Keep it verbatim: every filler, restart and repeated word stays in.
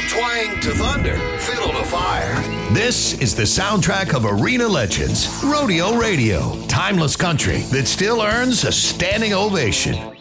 Twang to thunder, fiddle to fire. This is the soundtrack of arena legends, Rodeo Radio, timeless country that still earns a standing ovation.